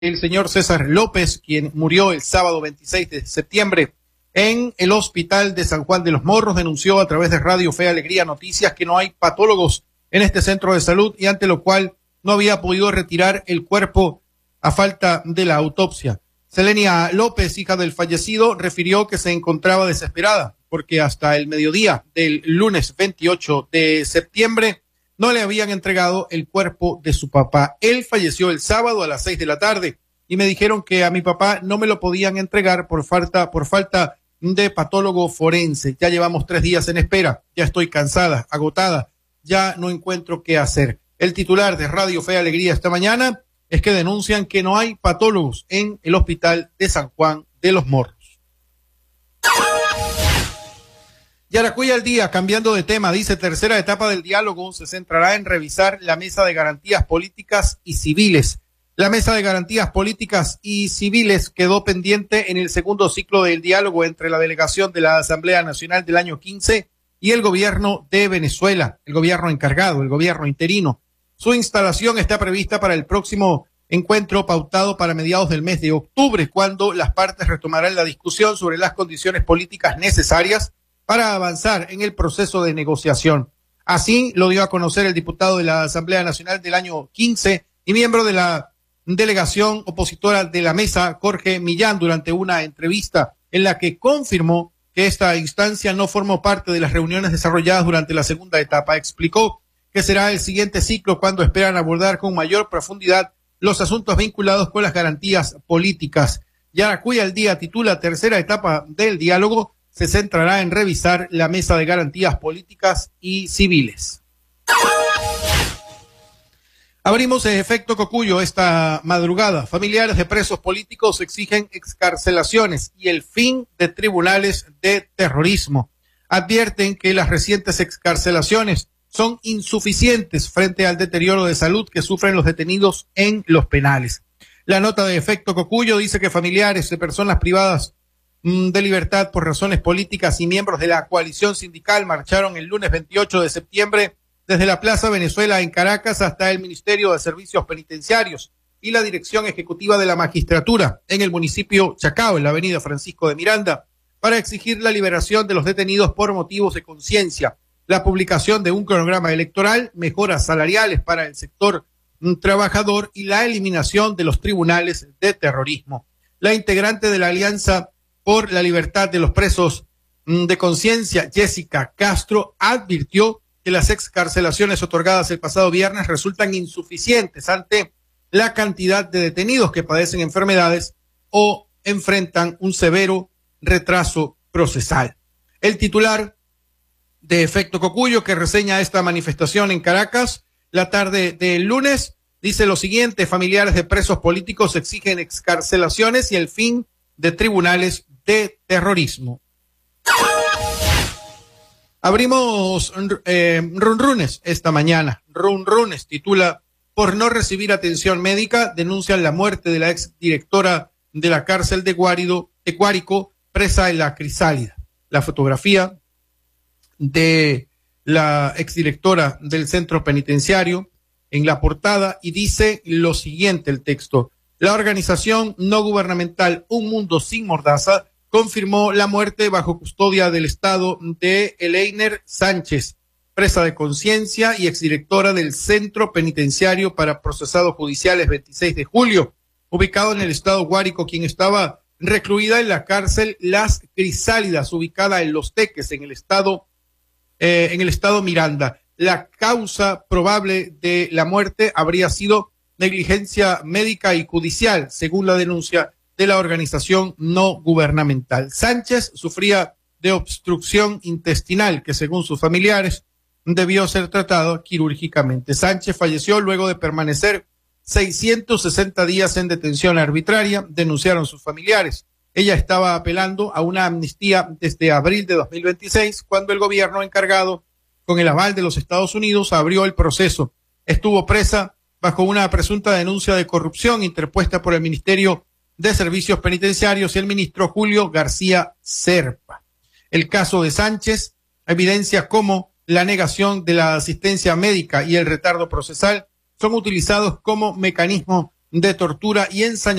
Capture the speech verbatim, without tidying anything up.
el señor César López, quien murió el sábado veintiséis de septiembre en el hospital de San Juan de los Morros, denunció a través de Radio Fe Alegría Noticias que no hay patólogos en este centro de salud y ante lo cual no había podido retirar el cuerpo a falta de la autopsia. Selenia López, hija del fallecido, refirió que se encontraba desesperada porque hasta el mediodía del lunes veintiocho de septiembre no le habían entregado el cuerpo de su papá. Él falleció el sábado a las seis de la tarde y me dijeron que a mi papá no me lo podían entregar por falta, por falta de patólogo forense. Ya llevamos tres días en espera, ya estoy cansada, agotada, ya no encuentro qué hacer. El titular de Radio Fe Alegría esta mañana es que denuncian que no hay patólogos en el hospital de San Juan de los Morros. Yaracuy al día, cambiando de tema, dice: tercera etapa del diálogo se centrará en revisar la mesa de garantías políticas y civiles. La mesa de garantías políticas y civiles quedó pendiente en el segundo ciclo del diálogo entre la delegación de la Asamblea Nacional del año quince y el gobierno de Venezuela, el gobierno encargado, el gobierno interino. Su instalación está prevista para el próximo encuentro pautado para mediados del mes de octubre, cuando las partes retomarán la discusión sobre las condiciones políticas necesarias para avanzar en el proceso de negociación. Así lo dio a conocer el diputado de la Asamblea Nacional del año quince y miembro de la delegación opositora de la mesa, Jorge Millán, durante una entrevista en la que confirmó que esta instancia no formó parte de las reuniones desarrolladas durante la segunda etapa. Explicó que será el siguiente ciclo cuando esperan abordar con mayor profundidad los asuntos vinculados con las garantías políticas. Yaracuy al día titula: tercera etapa del diálogo se centrará en revisar la mesa de garantías políticas y civiles. Abrimos el efecto Cocuyo esta madrugada. Familiares de presos políticos exigen excarcelaciones y el fin de tribunales de terrorismo. Advierten que las recientes excarcelaciones son insuficientes frente al deterioro de salud que sufren los detenidos en los penales. La nota de efecto Cocuyo dice que familiares de personas privadas de libertad por razones políticas y miembros de la coalición sindical marcharon el lunes veintiocho de septiembre desde la Plaza Venezuela en Caracas hasta el Ministerio de Servicios Penitenciarios y la Dirección Ejecutiva de la Magistratura en el municipio Chacao, en la avenida Francisco de Miranda, para exigir la liberación de los detenidos por motivos de conciencia, la publicación de un cronograma electoral, mejoras salariales para el sector trabajador y la eliminación de los tribunales de terrorismo. La integrante de la Alianza por la Libertad de los Presos de Conciencia, Jessica Castro, advirtió que las excarcelaciones otorgadas el pasado viernes resultan insuficientes ante la cantidad de detenidos que padecen enfermedades o enfrentan un severo retraso procesal. El titular de Efecto Cocuyo, que reseña esta manifestación en Caracas la tarde del lunes, dice lo siguiente: familiares de presos políticos exigen excarcelaciones y el fin de tribunales de terrorismo. Abrimos eh, runrunes esta mañana. Runrunes titula: por no recibir atención médica, denuncian la muerte de la exdirectora de la cárcel de Guárido, de Guárico, presa en la Crisálida. La fotografía de la exdirectora del centro penitenciario en la portada, y dice lo siguiente el texto: la organización no gubernamental Un Mundo Sin Mordaza confirmó la muerte bajo custodia del Estado de Eleiner Sánchez, presa de conciencia y exdirectora del Centro Penitenciario para Procesados Judiciales veintiséis de julio, ubicado en el estado Guárico, quien estaba recluida en la cárcel Las Crisálidas, ubicada en Los Teques, en el estado, eh, en el estado Miranda. La causa probable de la muerte habría sido negligencia médica y judicial, según la denuncia de la organización no gubernamental. Sánchez sufría de obstrucción intestinal que, según sus familiares, debió ser tratado quirúrgicamente. Sánchez falleció luego de permanecer seiscientos sesenta días en detención arbitraria, denunciaron sus familiares. Ella estaba apelando a una amnistía desde abril de dos mil veintiséis, cuando el gobierno encargado, con el aval de los Estados Unidos, abrió el proceso. Estuvo presa bajo una presunta denuncia de corrupción interpuesta por el Ministerio de Servicios Penitenciarios y el ministro Julio García Serpa. El caso de Sánchez evidencia cómo la negación de la asistencia médica y el retardo procesal son utilizados como mecanismo de tortura y ensañamiento